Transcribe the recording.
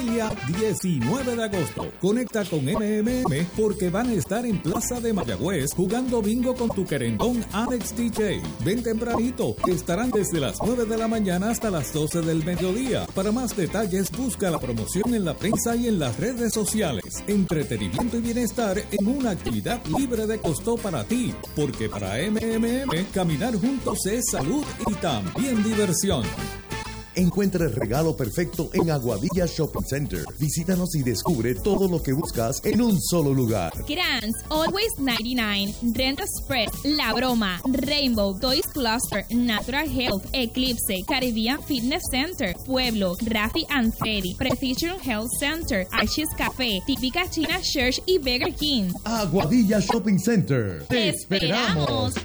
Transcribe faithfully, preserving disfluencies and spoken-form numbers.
diecinueve de agosto. Conecta con M M M porque van a estar en Plaza de Mayagüez jugando bingo con tu querendón Alex D J. Ven tempranito, que estarán desde las nueve de la mañana hasta las doce del mediodía. Para más detalles, busca la promoción en la prensa y en las redes sociales. Entretenimiento y bienestar en una actividad libre de costo para ti, porque para M M M caminar juntos es salud y también diversión. Encuentra el regalo perfecto en Aguadilla Shopping Center. Visítanos y descubre todo lo que buscas en un solo lugar. Grants, Always noventa y nueve, Rent Express, La Broma, Rainbow, Toys Cluster, Natural Health, Eclipse, Caribbean Fitness Center, Pueblo, Rafi and Freddy, Precision Health Center, Archie's Café, Típica China Church y Burger King. Aguadilla Shopping Center. ¡Te esperamos!